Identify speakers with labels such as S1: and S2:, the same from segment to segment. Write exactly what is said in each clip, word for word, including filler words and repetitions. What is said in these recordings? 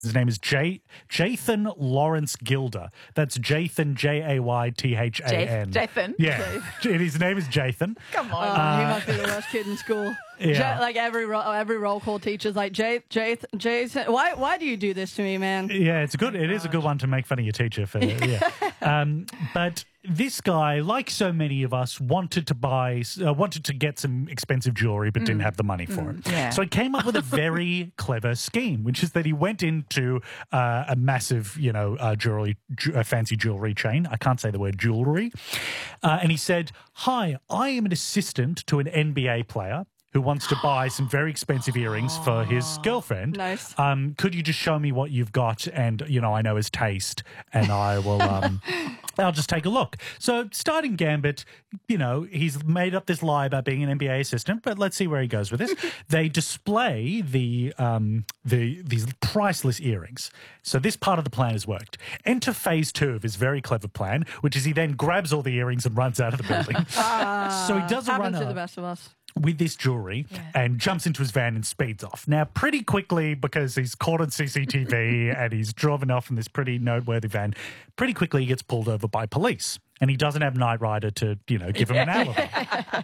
S1: His name is J- Jathan Lawrence Gilder. That's Jathan, J A Y T H A N.
S2: Jathan?
S1: Yeah. His name is Jathan.
S2: Come on.
S3: Oh,
S1: Uh,
S3: he must be the worst kid in school.
S1: Yeah.
S3: Ja- like every ro- every roll call teacher's like, Jay, Jay, Jason, why why do you do this to me, man?
S1: Yeah, it's a good. It is a good one to make fun of your teacher for. Yeah, um, but this guy, like so many of us, wanted to buy, uh, wanted to get some expensive jewelry, but didn't have the money for it.
S2: yeah.
S1: So he came up with a very clever scheme, which is that he went into uh, a massive, you know, uh, jewelry, ju- uh, fancy jewelry chain. I can't say the word jewelry, uh, and he said, "Hi, I am an assistant to an N B A player who wants to buy some very expensive earrings for his girlfriend.
S3: Nice.
S1: Um, could you just show me what you've got? And, you know, I know his taste, and I will, um, I'll just take a look." So starting Gambit, you know, he's made up this lie about being an N B A assistant, but let's see where he goes with this. They display the, um, the, these priceless earrings. So this part of the plan has worked. Enter phase two of his very clever plan, which is he then grabs all the earrings and runs out of the building. So he does a
S3: Happens
S1: run
S3: to the
S1: up
S3: best of us.
S1: with this jewelry and jumps into his van and speeds off. Now, pretty quickly, because he's caught on C C T V and he's driven off in this pretty noteworthy van, pretty quickly he gets pulled over by police. And he doesn't have Knight Rider to, you know, give him an alibi.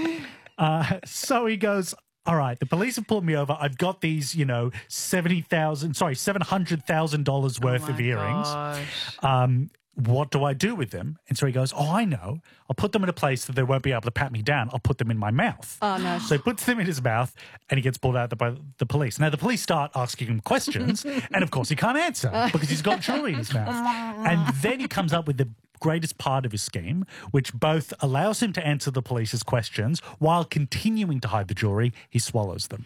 S1: uh, so he goes, "All right, the police have pulled me over. I've got these, you know, seventy thousand, sorry, seven hundred thousand dollars worth
S2: Oh
S1: of earrings.
S2: gosh.
S1: Um, what do I do with them?" And so he goes, "Oh, I know. I'll put them in a place that they won't be able to pat me down. I'll put them in my mouth."
S3: Oh, no.
S1: So he puts them in his mouth and he gets pulled out by the police. Now, the police start asking him questions and, of course, he can't answer because he's got jewelry in his mouth. And then he comes up with the greatest part of his scheme, which both allows him to answer the police's questions while continuing to hide the jewelry. He swallows them.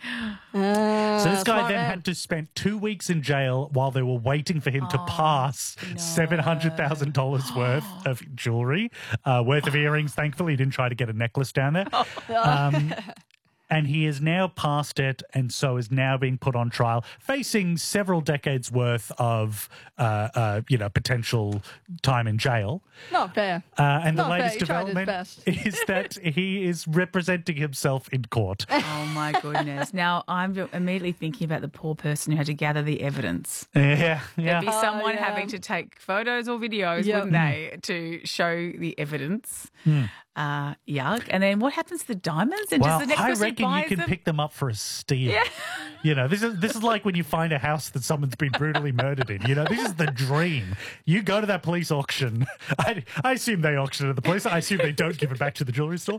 S3: Uh,
S1: So this guy
S3: smart
S1: then
S3: man.
S1: had to spend two weeks in jail while they were waiting for him to pass seven hundred thousand dollars worth of jewelry, uh, worth of earrings. Thankfully, he didn't try to get a necklace down there. Um, and he has now passed it and so is now being put on trial, facing several decades worth of, uh, uh, you know, potential time in jail.
S3: Not fair.
S1: Uh, and the
S3: Not fair.
S1: latest
S3: He tried his
S1: development
S3: best.
S1: is that he is representing himself in court.
S2: Oh, my goodness. Now, I'm immediately thinking about the poor person who had to gather the evidence.
S1: Yeah, yeah.
S2: There'd be someone
S3: yeah.
S2: having to take photos or videos,
S3: Yep.
S2: wouldn't they, to show the evidence.
S1: Hmm.
S2: Uh, yuck. And then what happens to the diamonds? And
S1: Well,
S2: does the next
S1: I
S2: person
S1: reckon you
S2: buys
S1: can
S2: them?
S1: pick them up for a steal. You know, this is this is like when you find a house that someone's been brutally murdered in. You know, this is the dream. You go to that police auction. I, I assume they auction it at the police. I assume they don't give it back to the jewelry store.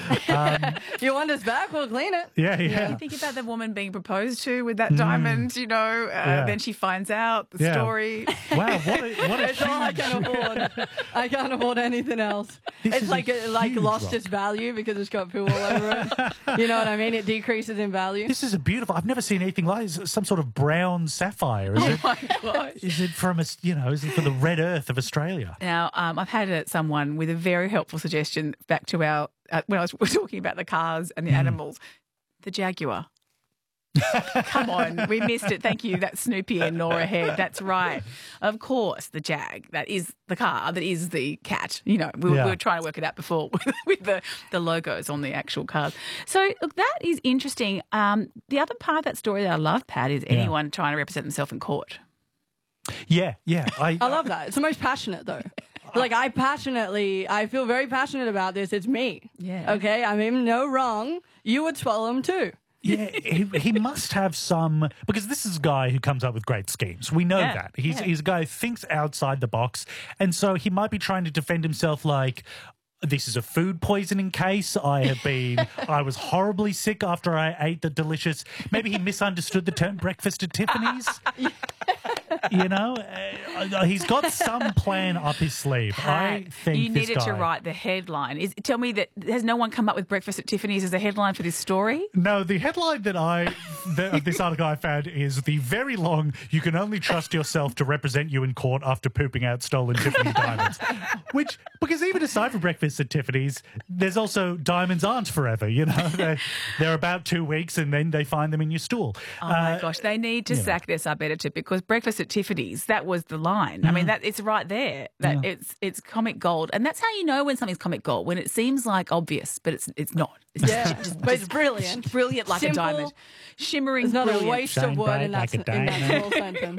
S1: Um,
S3: You want us back? We'll clean it.
S1: yeah, yeah.
S2: You think about the woman being proposed to with that diamond, you know, uh,
S1: Yeah.
S2: then she finds out the
S1: Yeah.
S2: story.
S1: Wow, what a, what a
S3: It's all I
S1: huge...
S3: can afford. I can't afford anything else.
S1: This
S3: it's
S1: is
S3: like
S1: a
S3: it, like
S1: huge
S3: lost
S1: rock.
S3: its value because it's got poo all over it. You know what I mean? It decreases in value.
S1: This is a beautiful... I've never seen anything like this. It's some sort of brown sapphire. Is it?
S2: Oh my gosh.
S1: Is it from, a, you know, is it from the red earth of Australia?
S2: Now, um, I've had uh, someone with a very helpful suggestion back to our, uh, when I was we were talking about the cars and the animals, the Jaguar. Come on, we missed it. Thank you. That's Snoopy and Nora Head. That's right. Of course, the Jag. That is the car. That is the cat. You know, we, were-
S1: Yeah.
S2: we were trying to work it out before with, with the, the logos on the actual cars. So, look, that is interesting. Um, the other part of that story that I love, Pat, is anyone trying to represent themselves in court.
S1: Yeah, yeah. I,
S3: I love that. It's the most passionate though. Like I passionately, I feel very passionate about this. It's me.
S2: Yeah.
S3: Okay. I'm in no wrong. You would swallow them too.
S1: Yeah, he, he must have some, because this is a guy who comes up with great schemes. We know
S2: Yeah,
S1: that. He's,
S2: yeah.
S1: he's a guy who thinks outside the box. And so he might be trying to defend himself like, this is a food poisoning case. I have been, I was horribly sick after I ate the delicious, maybe he misunderstood the term breakfast at Tiffany's. You know, uh, he's got some plan up his sleeve. I
S2: Pat,
S1: think
S2: you
S1: this
S2: needed to
S1: guy-
S2: write the headline. Is tell me that has no one come up with breakfast at Tiffany's as a headline for this story?
S1: No, the headline that I, the, of this article I found is the very long, you can only trust yourself to represent you in court after pooping out stolen Tiffany diamonds. Which, because even aside from breakfast at Tiffany's, there's also diamonds aren't forever, you know. They're, they're about two weeks and then they find them in your stool.
S2: Oh my gosh, they need to
S1: you know.
S2: sack their sub editor because breakfast at Tiffany's, that was the line. I mean, that it's right there. That it's it's comic gold, and that's how you know when something's comic gold when it seems like obvious, but it's it's not. It's
S3: Yeah.
S2: just,
S3: But it's
S2: just
S3: brilliant.
S2: brilliant like
S3: Simple.
S2: a diamond, shimmering.
S3: There's not
S2: brilliant.
S3: a waste
S1: Shine
S3: of word
S1: bright
S3: in that,
S1: like a
S3: in that
S1: diamond.
S3: small sentence.